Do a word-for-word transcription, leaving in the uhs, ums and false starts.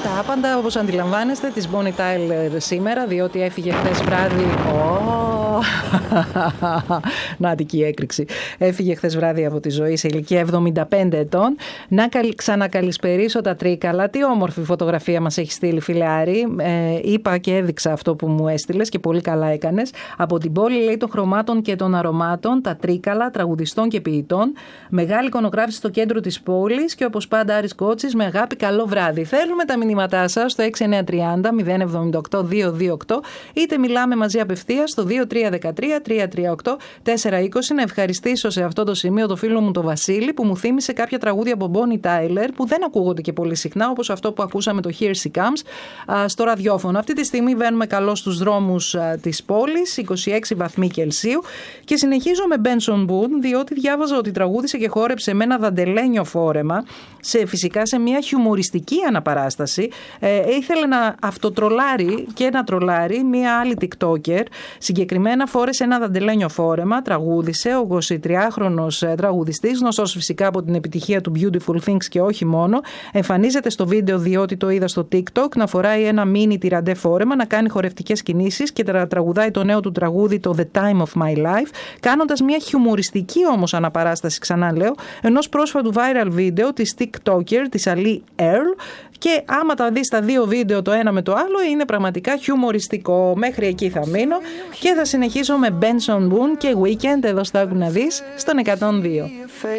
τα άπαντα, όπως αντιλαμβάνεστε, της Bonnie Tyler σήμερα, διότι έφυγε χθες βράδυ. Oh. Νάτικη έκρηξη. Έφυγε χθες βράδυ από τη ζωή σε ηλικία εβδομήντα πέντε ετών. Να ξανακαλησπερίσω τα Τρίκαλα. Τι όμορφη φωτογραφία μας έχει στείλει, φίλε Άρη. Ε, είπα και έδειξα αυτό που μου έστειλες και πολύ καλά έκανες. Από την πόλη, λέει, των χρωμάτων και των αρωμάτων, τα Τρίκαλα, τραγουδιστών και ποιητών. Μεγάλη εικονογράφηση στο κέντρο της πόλης και όπως πάντα Άρης Κότσης, με αγάπη, καλό βράδυ. Θέλουμε τα μηνύματά σας στο έξι εννιά τρία μηδέν μηδέν εβδομήντα οκτώ διακόσια είκοσι οκτώ, είτε μιλάμε μαζί απευθείας στο δύο τρία ένα τρία τρία τρία οκτώ τέσσερα είκοσι. Να ευχαριστήσω σε αυτό το σημείο το φίλο μου τον Βασίλη που μου θύμισε κάποια τραγούδια από Bonnie Tyler που δεν ακούγονται και πολύ συχνά, όπως αυτό που ακούσαμε, το Here She Comes, στο ραδιόφωνο. Αυτή τη στιγμή βαίνουμε καλώς στους δρόμους της πόλης, είκοσι έξι βαθμοί Κελσίου, και συνεχίζω με Benson Boone, διότι διάβαζα ότι τραγούδισε και χόρεψε με ένα δαντελένιο φόρεμα, σε, φυσικά σε μια χιουμοριστική αναπαράσταση. Ε, ήθελε να αυτοτρολάρει και να τρολάρει μια άλλη TikToker. Συγκεκριμένα φόρεσε ένα δαντελένιο φόρεμα, τραγούδισε, ο εικοσιτριάχρονος τραγουδιστής, γνωστός φυσικά από την επιτυχία του Beautiful Things και όχι μόνο, εμφανίζεται στο βίντεο, διότι το είδα στο TikTok, να φοράει ένα μίνι τυραντέ φόρεμα, να κάνει χορευτικές κινήσεις και τραγουδάει το νέο του τραγούδι, το The Time of My Life, κάνοντας μια χιουμοριστική όμως αναπαράσταση, ξανά λέω, ενός πρόσφατου viral βίντεο της TikToker, της Ali Earl. Και άμα τα δεις τα δύο βίντεο το ένα με το άλλο, είναι πραγματικά χιουμοριστικό. Μέχρι εκεί θα μείνω και θα συνεχίσω με Benson Boone και Weekend εδώ στα Άκου να δεις στον εκατόν δύο.